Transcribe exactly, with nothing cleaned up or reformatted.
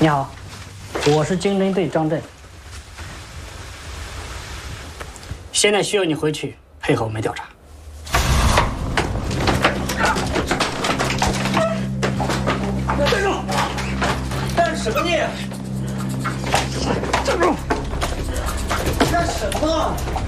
你好，我是精灵队张震，现在需要你回去配合我们调查。 站住！干什么你？站住！干什么？